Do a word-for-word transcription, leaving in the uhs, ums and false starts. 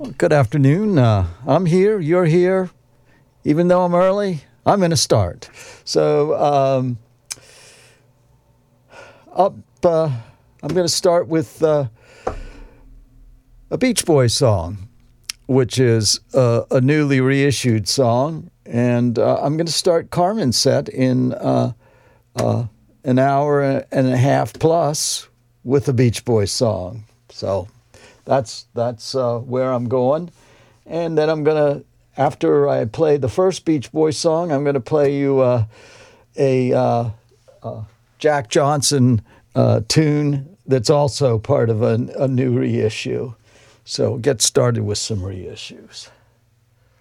Good afternoon. Uh, I'm here. You're here. Even though I'm early, I'm going to start. So um, up, uh, I'm going to start with uh, a Beach Boys song, which is uh, a newly reissued song. And uh, I'm going to start Carmen's set in uh, uh, an hour and a half plus with a Beach Boys song. So that's that's uh, where I'm going. And then I'm going to, after I play the first Beach Boys song, I'm going to play you uh, a uh, uh, Jack Johnson uh, tune that's also part of a, a new reissue. So get started with some reissues.